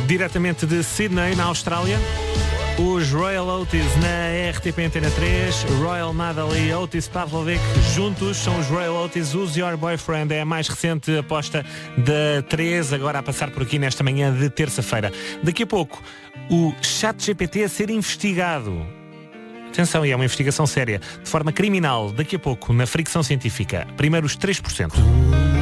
Diretamente de Sydney, na Austrália, os Royal Otis na RTP Antena 3, Royal Nadal e Otis Pavlovic juntos são os Royal Otis. Who's Your Boyfriend é a mais recente aposta da 3, agora a passar por aqui nesta manhã de terça-feira. Daqui a pouco, o ChatGPT a ser investigado. Atenção, e é uma investigação séria, de forma criminal, daqui a pouco, na Fricção Científica. Primeiro os 3%.